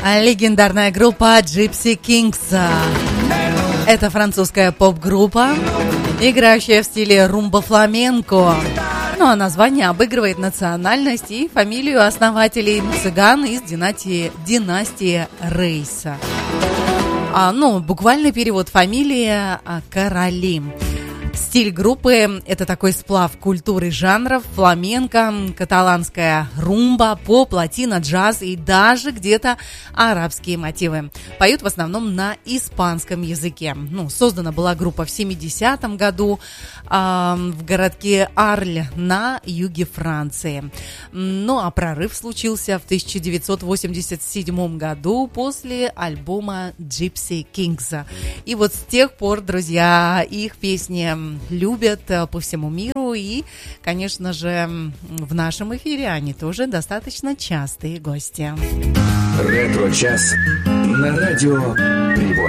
Легендарная группа Gypsy Kings. Это французская поп-группа, играющая в стиле румба-фламенко. Ну а название обыгрывает национальность и фамилию основателей цыган из династии Рейса. Буквальный перевод фамилии «Короли». Стиль группы – это такой сплав культуры жанров: фламенко, каталанская румба, поп, латино, джаз и даже где-то арабские мотивы. Поют в основном на испанском языке. Создана была группа в 70-м году в городке Арль на юге Франции. А прорыв случился в 1987 году после альбома Gypsy Kings. И вот с тех пор, друзья, их песни любят по всему миру, и, конечно же, в нашем эфире они тоже достаточно частые гости. Ретро-час на радио Привольно.